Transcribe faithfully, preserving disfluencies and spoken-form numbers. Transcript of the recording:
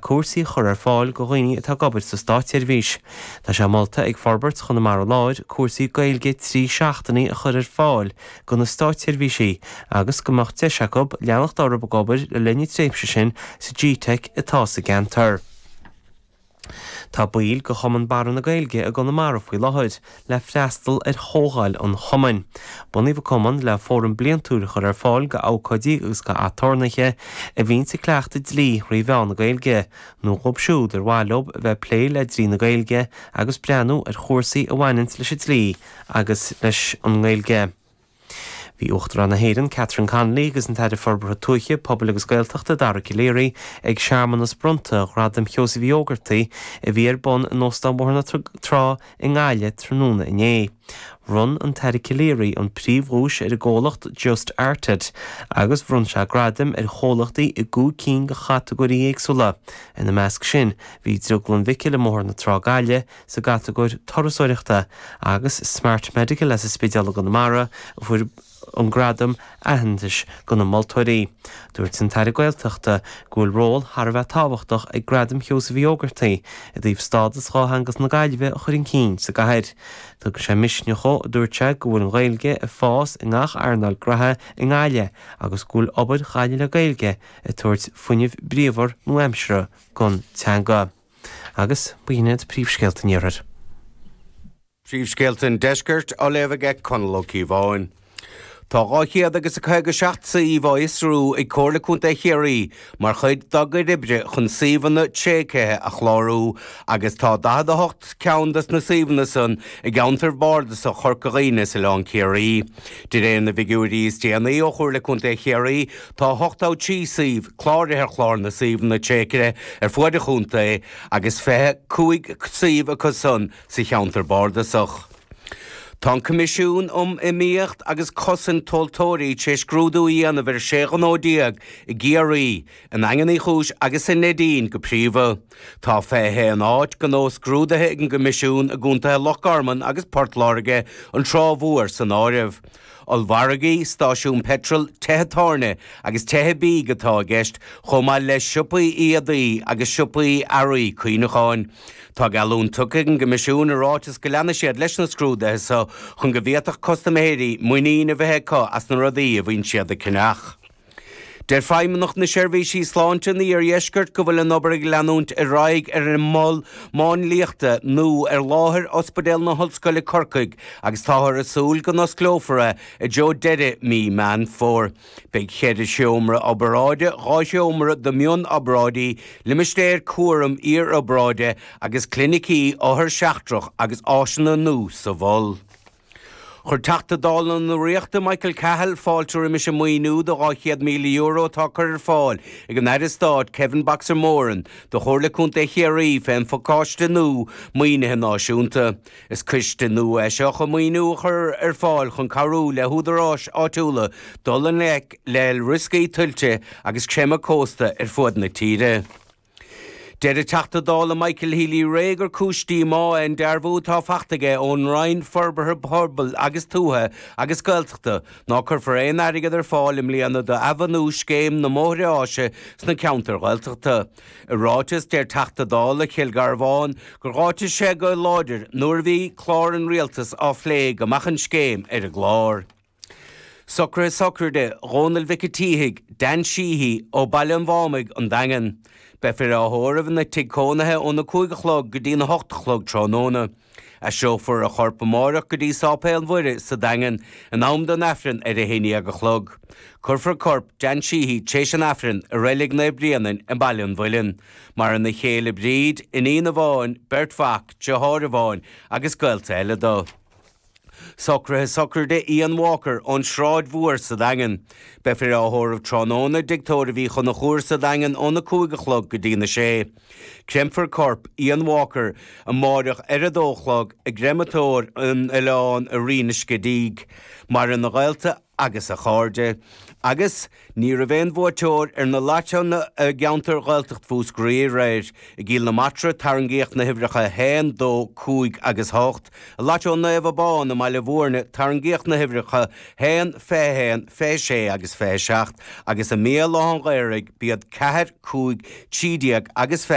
cuasaí chur ar fáil go dhaoine atá gabhairt sa Stáit Seirbhís. Tá sé molta ag forbairt chun mar láir cuasaí gaeilge trí seachtaí a chur ar fáil go na Stáit Seirbhísí agus go mbeadh te Jacob leannacht ára ba gabhair le linne tréimhse sin sa G TEC atá sa Gantar. Tá buíl go chumann baran na gaeilge a go na mar faoi láthid le freastal ar thógáil an chumann. Bunaí bh cumann le fórum bliantúra chur ar fáil go ácáidí agus go atarnaiche a bhíonn sa cleachta dlí riomhán na gaeilge, nó chob siúd ar bháileob bheith plé le drí na gaeilge agus breanú ar chóirsaí a bhainint leis a dlí agus leis an gaeilge. Bhí uachtar na héireann Catherine Connolly agus an teidir forbara tuaiche pobl agus gaeltachta Dara Ciléirí ag seamannas brunta radam Joseph Yogarty a bhí ar bon an nóstan borna trá i ngáile trúna inné. Run an teidir Ciléirí an príomhrúis ar a ggólacht Just Arted agus bhrún se gradam ar chólachtaí i gú cín go chategóí éagsúla. Ina measc sin, bhí druglan vici le mór na trá gáile sa gatagóir torasóireachta agus Smart Medical as a spéideala go na mara a bhfuair an gradam ahantais go na moltóirí. Dúirt san teidir gaeltachta gúil ról thar bheith tábhachtach ag gradam Joseph Yogarty a dtíobh stádas cháhangas na gaiilbhe a chuirn cín sa gaiir. Tá go sé misne cho dúirte go bhfuil an gaeilge a fás i ngach airnal gratha i ngáile agus gúil obair chaile le gaeilge a tuairt fuinneamh bríomhar nó aimsire gon teanga. Agus buínead príomhscéalta níorar. Príomhscéalta deisgurt ó leibheadh Conlóí bháin. Tá gáchéad agus a chuige seachsa í bhá isrú ag cóirla cúnta chéirí mar chuid dagad ibre chun síomhanna tsécathe a chlárú agus tá dahad a hocht ceandas na síomhanna san i gceantar bardas a chorcaghine sa lán chéirí. Di réon na bhigúiríos déanaí ó chuirla cúnta chéirí tá hochtá tí síomh chláirithe chlár na síomhanna tsécathe ar fuaid a chúnta agus fethe cúig síomh a chusan sa cheantar bardasach. Tá comisiún um imíocht agus cosan toltóirí sé scrúdú íana bhar ségan ódíag i ggéirí an anganí chúis agus in nedín go príomha. Tá fethe an áit go nó scrúdathe ag an comisiún a gúnta Lochgarman agus Portláirge an trámhúir san áireamh. Olvaragaí stáisiún petrol tethetarne agus tehebí gotá gceist chomá le siúpaí iadaí agus siúpaí airí cuoinecháin. Tá galún tucaigh an comisiún arátas go leanna siad leis na scrúdathe sa chun go bhíoteach costaméirí muoína bheitthe có as na rudaí a bhain siad a cinneach. Der feimnach na seirbhísí sláinte í ar dheisgurt go bhfuil an obair leanúnt i raig ar an mol máin líochta nó ar láthir ospidéal na Hallscoile Corcaig agus táthar a súil go nas clófara i Joe Deire mí man fór. Beidh chéad seomra obaráide gá seomra do mion obarádaí limistéir cuaram ar obaráide agus clinicí áthar seachtrach agus áisina nó sa bhol. Chur teachta dálan na riachta Michael Cahill fáiltear i mis a muoinú do gáchéad míle euro tá chur ar fáil ag an Aire Stáit Kevin Baxter Moran do chóirla cúnta chéirí féin focáiste nó muoinethe náisiúnta. Is cuiste nó é seo go muoinú chur ar fáil chun carú le húdarrás áitiúla dul an leic le riscaí tuilte agus créma cósta ar fuad na tíre. Deir teachta dála Michael Healy réigur cúistí má an dearbhú tá fachtaige ón Ryan Ferber Horbal agus túthe agus gailteachta ná chur for éon airigad ar fáil im líana do Avenue céim na móthre áise sna ceantar gailteachta. I ráitis deir teachta dála Kilgar bháin gur ráitis sé go láidir nuair bhí chlár an rialtas á phlé go machchan scéim ar a glár. Soccer soccer de Ronald Vicatíhig, Dan Sheehy ó Ballan Bhámig an dagan. Befir a hóramh na ticónathe ó na cúigeachlog go dtí na hochtachlog trónóna. A seofar a chorpa mórach go dtí sápéal mhuire sa dagan an am don afrin ar a héine a go chlog. Curfar corp Dan Sheehy tééis an afrin a rélig na brianan an Ballan Bhuilinn. Mar an na chéile bríd in íana bháin, Bert Fach, Jehora bháin agus gailta eile dó. Soccer soccer de Ian Walker on Shroud Vuor sa dagan. Befir a hóramh trónóna dictóra bhí chun na chúir sa dagan ó na cúigeachlog go dtí na sé. Crempfar corp Ian Walker a mórach ar a dóchlog a grematóir an eán a rinis go díg. Mar an na gailta agus a cháde. Agus ní a bhéon bhórteóir ar na láiteanna a geantar gailteacht fús gréir réir i gíl na matra tarangéocht na hibhreacha héan dó cúig agus hocht. A láiteán na bh bán na maile bhórne tarangéocht na hibhreacha héan fé héan fé sé agus fé seacht agus a mé láhan gairig bíad ceathar cúig tídiaag agus fé